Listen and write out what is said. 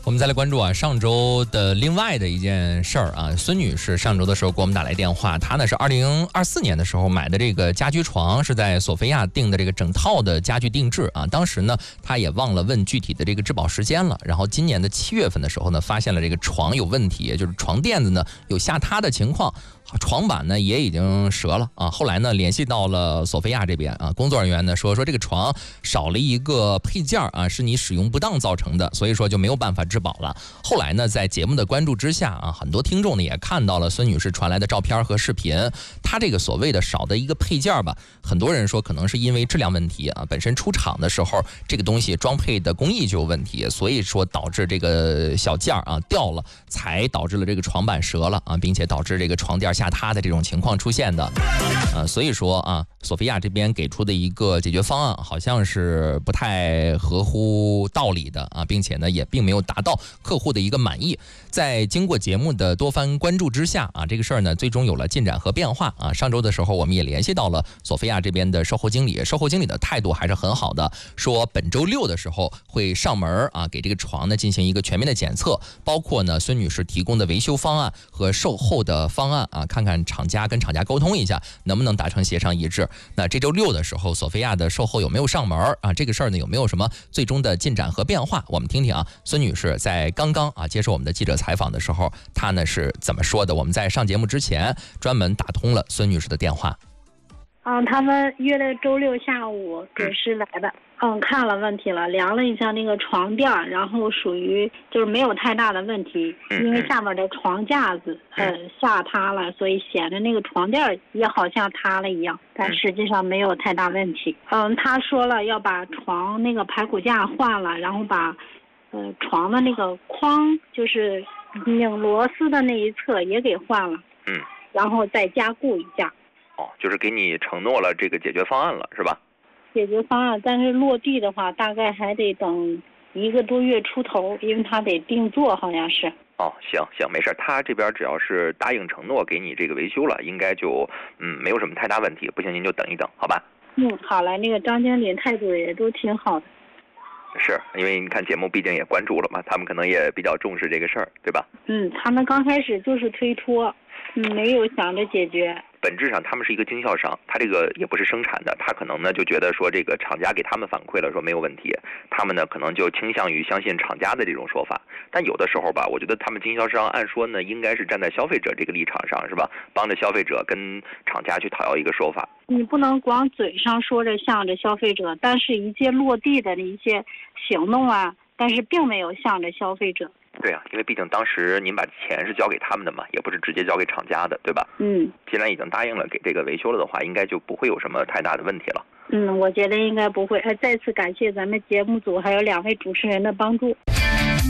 我们再来关注上周的另外的一件事儿孙女士上周的时候给我们打来电话，她呢是2024年的时候买的这个家居床，是在索菲亚订的这个整套的家具定制当时呢她也忘了问具体的这个质保时间了，然后今年的7月份的时候呢，发现了这个床有问题，就是床垫子呢有下塌的情况，床板呢也已经折了后来呢联系到了索菲亚这边工作人员呢说这个床少了一个配件是你使用不当造成的，所以说就没有办法质保了。后来呢在节目的关注之下很多听众呢也看到了孙女士传来的照片和视频，她这个所谓的少的一个配件吧，很多人说可能是因为质量问题本身出厂的时候这个东西装配的工艺就有问题，所以说导致这个小件掉了，才导致了这个床板折了并且导致这个床垫下塌的这种情况出现的所以说索菲亚这边给出的一个解决方案好像是不太合乎道理的并且呢也并没有达到客户的一个满意。在经过节目的多番关注之下这个事儿呢最终有了进展和变化上周的时候我们也联系到了索菲亚这边的售后经理，售后经理的态度还是很好的，说本周6的时候会上门给这个床呢进行一个全面的检测，包括呢孙女士提供的维修方案和售后的方案看看厂家跟厂家沟通一下能不能达成协商一致。那这周6的时候索菲亚的售后有没有上门这个事儿呢有没有什么最终的进展和变化，我们听听孙女士在刚刚接受我们的记者采访的时候她呢是怎么说的。我们在上节目之前专门打通了孙女士的电话。 他们约了周6下午准时来的。看了问题了，量了一下那个床垫，然后属于就是没有太大的问题，因为下面的床架子下塌了，所以显得那个床垫也好像塌了一样，但实际上没有太大问题。他说了要把床那个排骨架换了，然后把床的那个框就是拧螺丝的那一侧也给换了，然后再加固一下。 就是给你承诺了这个解决方案了，是吧？ 解决方案，但是落地的话，大概还得等1个多月出头，因为他得定做，好像是。 行，没事，他这边只要是答应承诺给你这个维修了，应该就没有什么太大问题。不行，您就等一等，好吧？ 好嘞，那个张经理态度也都挺好的。 是因为你看节目毕竟也关注了嘛，他们可能也比较重视这个事儿，对吧？ 他们刚开始就是推脱，没有想着解决。 本质上他们是一个经销商，他这个也不是生产的，他可能呢就觉得说这个厂家给他们反馈了说没有问题，他们呢可能就倾向于相信厂家的这种说法。但有的时候吧，我觉得他们经销商按说呢应该是站在消费者这个立场上，是吧？帮着消费者跟厂家去讨要一个说法。 你不能光嘴上说着向着消费者，但是一些落地的一些行动但是并没有向着消费者。 对因为毕竟当时您把钱是交给他们的嘛，也不是直接交给厂家的，对吧？既然已经答应了给这个维修了的话，应该就不会有什么太大的问题了。 我觉得应该不会。再次感谢咱们节目组还有2位主持人的帮助。